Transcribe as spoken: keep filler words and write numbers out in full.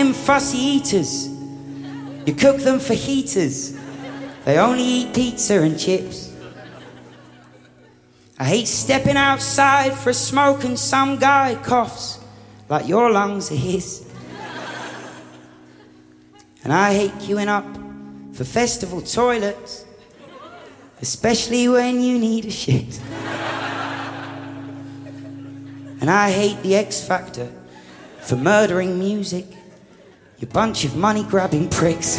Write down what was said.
them fussy eaters. You cook them for heaters. They only eat pizza and chips. I hate stepping outside for a smoke and some guy coughs like your lungs are his. And I hate queuing up for festival toilets, especially when you need a shit. And I hate the X Factor for murdering music, you bunch of money-grabbing pricks.